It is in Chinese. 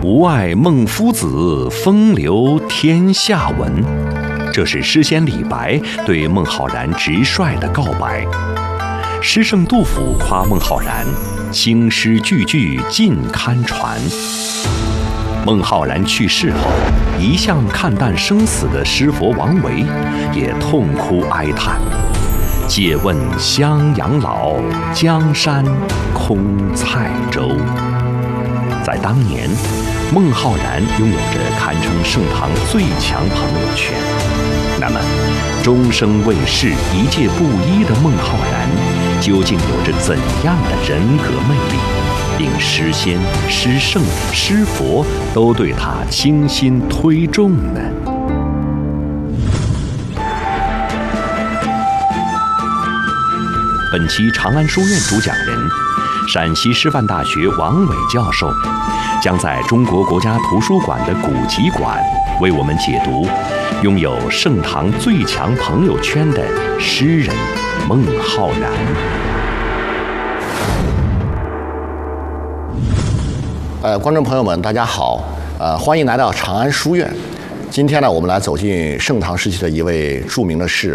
吾爱孟夫子，风流天下闻。这是诗仙李白对孟浩然直率的告白。诗圣杜甫夸孟浩然，青诗句句尽堪传。孟浩然去世后，一向看淡生死的诗佛王维也痛哭哀叹。借问襄阳老，江山空塞州。在当年，孟浩然拥有着堪称盛唐最强朋友圈。那么，终生为世、一介布衣的孟浩然，究竟有着怎样的人格魅力，令诗仙、诗圣、诗佛都对他倾心推重呢？本期长安书院主讲人，陕西师范大学王伟教授，将在中国国家图书馆的古籍馆为我们解读拥有盛唐最强朋友圈的诗人孟浩然。 观众朋友们，大家好，欢迎来到长安书院。今天呢，我们来走进盛唐时期的一位著名的诗人